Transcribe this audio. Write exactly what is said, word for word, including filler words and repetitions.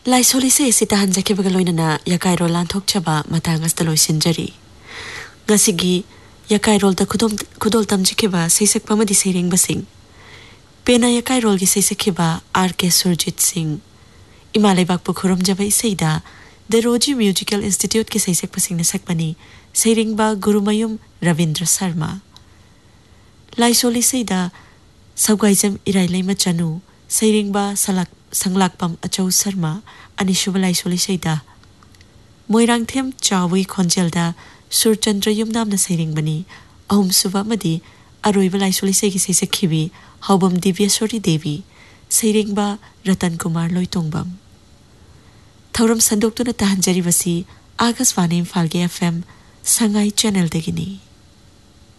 Laisolise sita hanjake bagaloinana yakairol lanthokchaba matangas taloi sinjari. Ngasigi yakairol da kudom kudol tamjikeba seisak pamadi seiring basing. Pena yakairol gi seisakiba R K Surjit Singh. Imalai bakpu khurum jaba seida The Roji Musical Institute ke seisak pasing nasakpani seiring ba Gurumayum Ravindra Sharma. Laisolise da Saugaijam irailai machanu seiring ba salak sanglakpam achau Sharma anisuba Laisolise da Moirangthem Chawi Khonjelda Surchandra Yumnamna seiring bani ahum suba madi aroiba Laisolise gi seisakhibi Haubam Divyaswari Devi seiring ba Ratan Kumar Loitongbam. Thauram sandoktuna tahanjari basi Akashvani Imphal ge F M Sangai channel degini.